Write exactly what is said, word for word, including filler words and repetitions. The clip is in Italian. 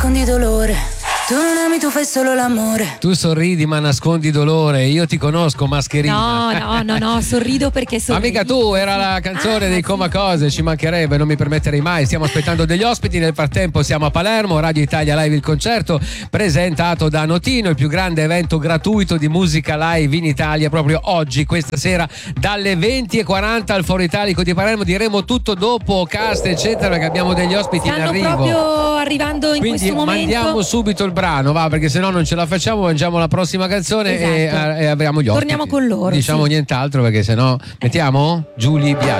nascondi dolore. Tu non ami, tu fai solo l'amore. Tu sorridi ma nascondi dolore. Io ti conosco, mascherina. No, no, no, no, sorrido perché sorrido. Amica, tu, era la canzone ah, dei sì. Coma Cose, ci mancherebbe, non mi permetterei mai. Stiamo aspettando degli ospiti, nel frattempo siamo a Palermo, Radio Italia Live il concerto, presentato da Notino, il più grande evento gratuito di musica live in Italia, proprio oggi, questa sera, dalle venti e quaranta al Foro Italico di Palermo. Diremo tutto dopo, cast eccetera, perché abbiamo degli ospiti Stanno in arrivo. proprio arrivando in Quindi questo momento. mandiamo subito il brano, va, perché se no non ce la facciamo, mangiamo la prossima canzone. Esatto. e, e avremo gli ospiti. Torniamo con loro, Diciamo sì. nient'altro, perché se no mettiamo Giulia Biagio.